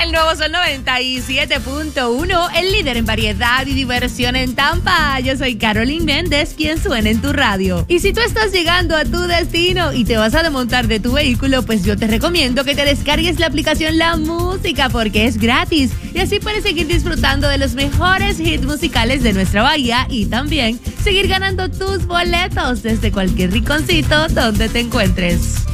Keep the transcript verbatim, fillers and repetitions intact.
El nuevo Sol noventa y siete punto uno, el líder en variedad y diversión en Tampa. Yo soy Carolyn Méndez, quien suena en tu radio. Y si tú estás llegando a tu destino y te vas a desmontar de tu vehículo, pues yo te recomiendo que te descargues la aplicación La Música porque es gratis. Y así puedes seguir disfrutando de los mejores hits musicales de nuestra bahía y también seguir ganando tus boletos desde cualquier rinconcito donde te encuentres.